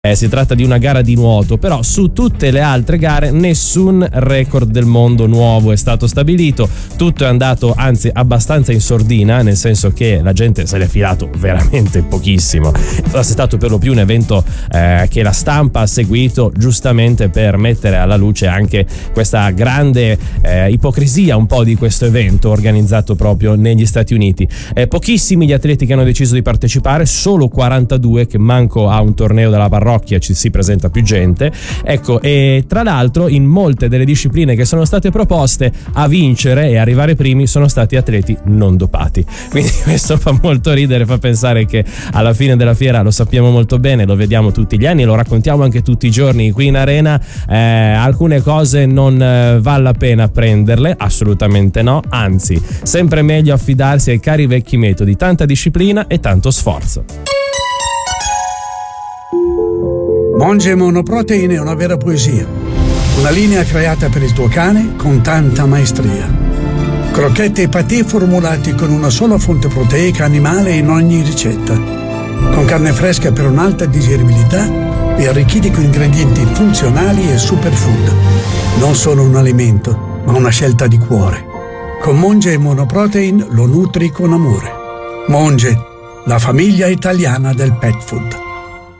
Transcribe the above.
Si tratta di una gara di nuoto, però su tutte le altre gare nessun record del mondo nuovo è stato stabilito. Tutto è andato anzi abbastanza in sordina, nel senso che la gente se l'è filato veramente pochissimo. È stato per lo più un evento che la stampa ha seguito giustamente per mettere alla luce anche questa grande ipocrisia un po' di questo evento organizzato proprio negli Stati Uniti. Pochissimi gli atleti che hanno deciso di partecipare, solo 42, che manco a un torneo della parrocchia ci si presenta più gente. Ecco, e tra l'altro in molte delle discipline che sono state proposte a vincere e arrivare primi sono stati atleti non dopati, quindi questo fa molto ridere, fa pensare che alla fine della fiera, lo sappiamo molto bene, lo vediamo tutti gli anni, lo raccontiamo anche tutti i giorni qui in arena, alcune cose non vale la pena prenderle, assolutamente no, anzi sempre meglio affidarsi ai cari vecchi metodi, tanta disciplina e tanto sforzo. Monge Monoprotein è una vera poesia, una linea creata per il tuo cane con tanta maestria. Crocchette e patè formulati con una sola fonte proteica animale in ogni ricetta, con carne fresca per un'alta digeribilità e arricchiti con ingredienti funzionali e superfood. Non solo un alimento, ma una scelta di cuore. Con Monge Monoprotein lo nutri con amore. Monge, la famiglia italiana del pet food.